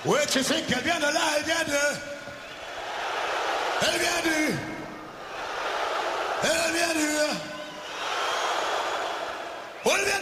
Oui, tu sais qu'elle vient de là, elle vient de... Elle vient du... Elle vient du... Elle vient